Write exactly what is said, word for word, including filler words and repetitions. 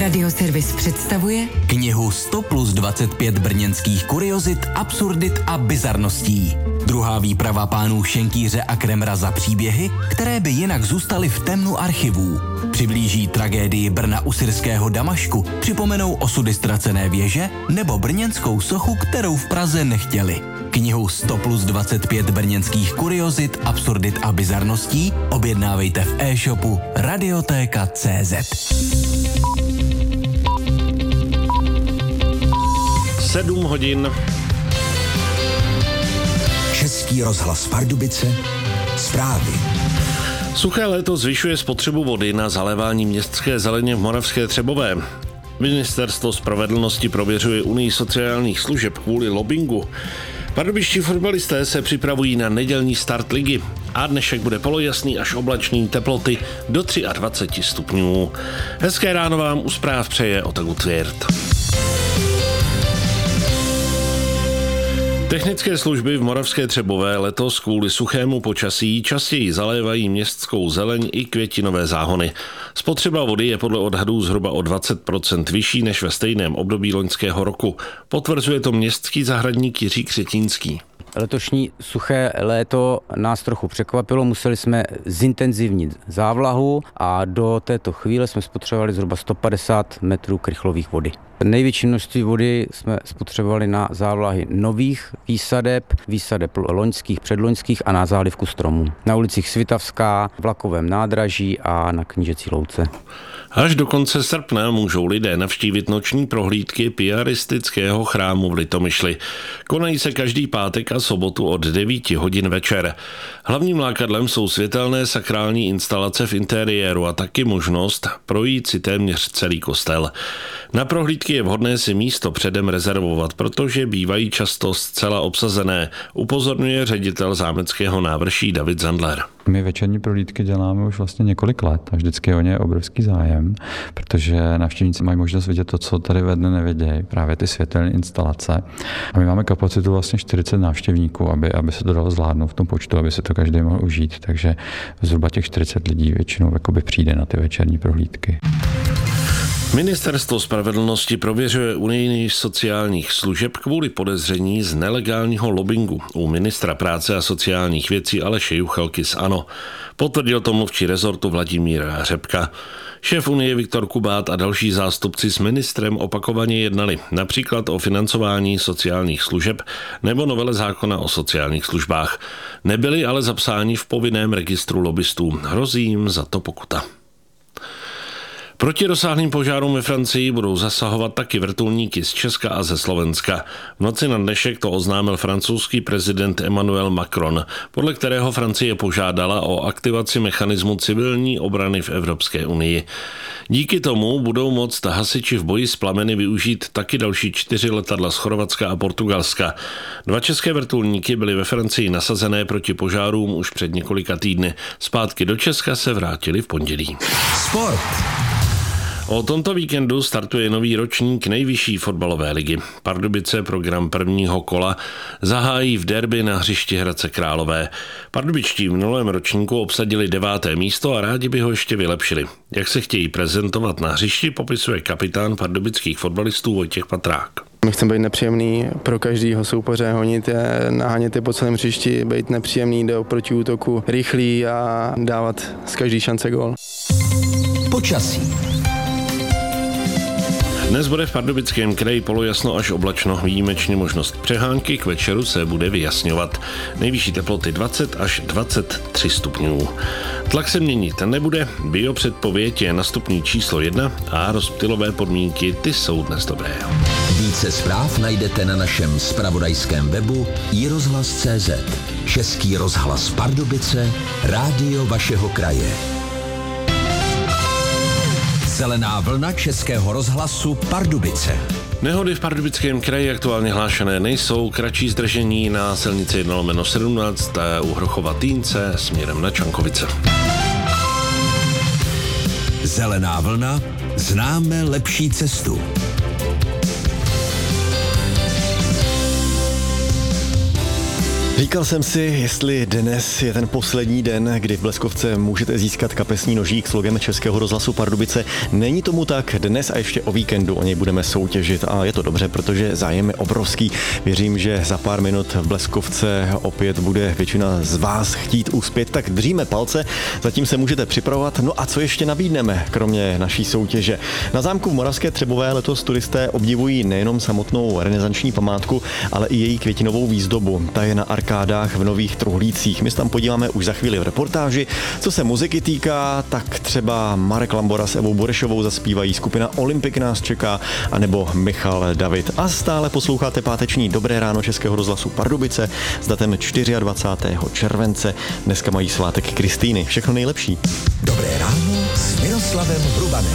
Radioservis představuje knihu sto plus dvacet pět brněnských kuriozit, absurdit a bizarností. Druhá výprava pánů Šenkýře a Kremra za příběhy, které by jinak zůstaly v temnu archivů. Přiblíží tragédii Brna u syrského Damašku, připomenou osudy ztracené věže nebo brněnskou sochu, kterou v Praze nechtěli. Knihu sto plus dvacet pět brněnských kuriozit, absurdit a bizarností objednávejte v e-shopu radiotéka tečka cé zet. Sedm hodin. Český rozhlas Pardubice, zprávy. Suché léto zvyšuje spotřebu vody na zalévání městské zeleně v Moravské Třebové. Ministerstvo spravedlnosti prověřuje Unii sociálních služeb kvůli lobbingu. Pardubičtí fotbalisté se připravují na nedělní start ligy a dnešek bude polojasný až oblačný, teploty do dvacet tři stupňů. Hezké ráno vám u zpráv přeje Otaku Tvěrt. Technické služby v Moravské Třebové letos kvůli suchému počasí častěji zalévají městskou zeleň i květinové záhony. Spotřeba vody je podle odhadů zhruba o dvacet procent vyšší než ve stejném období loňského roku. Potvrzuje to městský zahradník Jiří Křetínský. Letošní suché léto nás trochu překvapilo, museli jsme zintenzivnit závlahu a do této chvíle jsme spotřebovali zhruba sto padesát metrů krychlových vody. Největší množství vody jsme spotřebovali na závlahy nových výsadeb, výsadeb loňských, předloňských a na zálivku stromů. Na ulicích Svitavská, Vlakovém nádraží a na Knížecí louce. Až do konce srpna můžou lidé navštívit noční prohlídky piaristického chrámu v Litomyšli. Konají se každý pátek a sobotu od devíti hodin večer. Hlavním lákadlem jsou světelné sakrální instalace v interiéru a taky možnost projít si téměř celý kostel. Na prohlídky je vhodné si místo předem rezervovat, protože bývají často zcela obsazené, upozorňuje ředitel zámeckého návrší David Zandler. My večerní prohlídky děláme už vlastně několik let a vždycky o ně je obrovský zájem, protože návštěvníci mají možnost vidět to, co tady ve dne nevidějí, právě ty světelné instalace. A my máme kapacitu vlastně čtyřicet návštěvníků, aby, aby se to dalo zvládnout v tom počtu, aby se to každý mohl užít, takže zhruba těch čtyřicet lidí většinou jakoby přijde na ty večerní prohlídky. Ministerstvo spravedlnosti prověřuje Unii sociálních služeb kvůli podezření z nelegálního lobbingu u ministra práce a sociálních věcí Aleše Juchelky z ANO. Potvrdil to mluvčí rezortu Vladimír Řepka. Šéf Unie Viktor Kubát a další zástupci s ministrem opakovaně jednali, například o financování sociálních služeb nebo novele zákona o sociálních službách. Nebyli ale zapsáni v povinném registru lobbystů. Hrozí jim za to pokuta. Proti rozsáhlým požárům ve Francii budou zasahovat taky vrtulníky z Česka a ze Slovenska. V noci na dnešek to oznámil francouzský prezident Emmanuel Macron, podle kterého Francie požádala o aktivaci mechanismu civilní obrany v Evropské unii. Díky tomu budou moct hasiči v boji s plameny využít taky další čtyři letadla z Chorvatska a Portugalska. Dva české vrtulníky byly ve Francii nasazené proti požárům už před několika týdny. Zpátky do Česka se vrátili v pondělí. Sport. O tomto víkendu startuje nový ročník nejvyšší fotbalové ligy. Pardubice program prvního kola zahájí v derby na hřišti Hradce Králové. Pardubičtí v minulém ročníku obsadili deváté místo a rádi by ho ještě vylepšili. Jak se chtějí prezentovat na hřišti, popisuje kapitán pardubických fotbalistů Vojtěch Patrák. My chceme být nepříjemný pro každýho soupeře, honit je, nahánět je po celém hřišti, být nepříjemný do protiútoku, rychlý a dávat z každý šance gól. Počasí. Dnes bude v Pardubickém kraji polojasno až oblačno, výjimečně možnost přehánky, k večeru se bude vyjasňovat. Nejvyšší teploty dvacet až dvacet tři stupňů. Tlak se měnit nebude, biopředpověď je na stupni číslo jedna a rozptylové podmínky ty jsou dnes dobré. Více zpráv najdete na našem zpravodajském webu i rozhlas tečka cé zet. Český rozhlas Pardubice, rádio vašeho kraje. Zelená vlna Českého rozhlasu Pardubice. Nehody v Pardubickém kraji aktuálně hlášené nejsou. Kratší zdržení na silnici jedna lomeno sedmnáct u Hrochova Týnce směrem na Čankovice. Zelená vlna, známe lepší cestu. Říkal jsem si, jestli dnes je ten poslední den, kdy v Bleskovce můžete získat kapesní nožík s logem Českého rozhlasu Pardubice. Není tomu tak, dnes a ještě o víkendu o něj budeme soutěžit a je to dobře, protože zájem je obrovský. Věřím, že za pár minut v Bleskovce opět bude většina z vás chtít uspět, tak držíme palce, zatím se můžete připravovat. No a co ještě nabídneme, kromě naší soutěže? Na zámku v Moravské Třebové letos turisté obdivují nejenom samotnou renesanční památku, ale i její květinovou výzdobu. Ta je na arkádách v Nových Truhlících. My se tam podíváme už za chvíli v reportáži. Co se muziky týká, tak třeba Marek Lambora s Evou Borešovou zaspívají, skupina Olympik nás čeká, anebo Michal David. A stále posloucháte páteční Dobré ráno Českého rozhlasu Pardubice s datem dvacátého čtvrtého července. Dneska mají svátek Kristýny. Všechno nejlepší. Dobré ráno s Miroslavem Hrubanem.